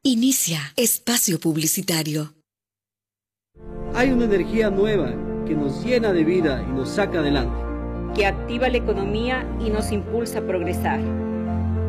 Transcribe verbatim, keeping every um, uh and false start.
Inicia espacio publicitario. Hay una energía nueva que nos llena de vida y nos saca adelante. Que activa la economía y nos impulsa a progresar.